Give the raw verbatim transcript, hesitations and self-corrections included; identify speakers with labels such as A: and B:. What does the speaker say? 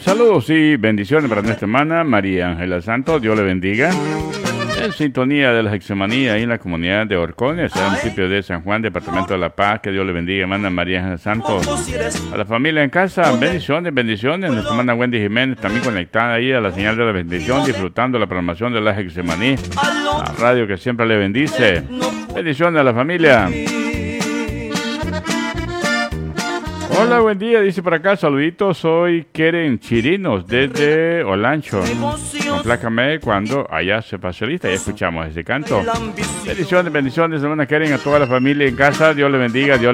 A: Saludos y bendiciones para nuestra hermana María Ángela Santos, Dios le bendiga. En sintonía de la Hexamanía ahí en la comunidad de Orcones, en el municipio de San Juan, departamento de La Paz, que Dios le bendiga, hermana María Ángela Santos. A la familia en casa, bendiciones, bendiciones. Nuestra hermana Wendy Jiménez también conectada ahí a la señal de la bendición, disfrutando la programación de la Hexamanía, la radio que siempre le bendice. Bendiciones a la familia. Hola, buen día, dice por acá, saluditos, soy Keren Chirinos desde Olancho. Complácame cuando allá se pase lista y escuchamos ese canto. Bendiciones, bendiciones, hermana Keren, a toda la familia en casa, Dios le bendiga, Dios le